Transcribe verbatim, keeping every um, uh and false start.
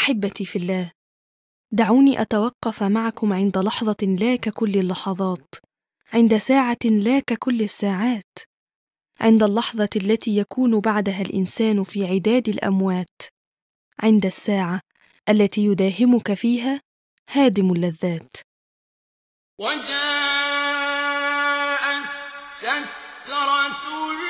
أحبتي في الله، دعوني أتوقف معكم عند لحظة لا ككل اللحظات، عند ساعة لا ككل الساعات، عند اللحظة التي يكون بعدها الإنسان في عداد الأموات، عند الساعة التي يداهمك فيها هادم اللذات. وجاءت سكرة